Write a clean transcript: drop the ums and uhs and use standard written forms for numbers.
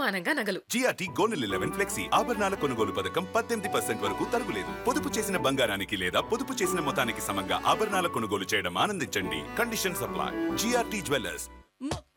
సమానంగా నగలు. GRT gold 11 flexi ఆభరణాల కొనుగోలు పథకం 18% వరకు తరుగులేదు. పొదుపు చేసిన బంగారానికి లేదా పొదుపు చేసిన మొత్తానికి సమంగా ఆభరణాల కొనుగోలు చేయడం ఆనందించండి. Condition supply. GRT jewellers.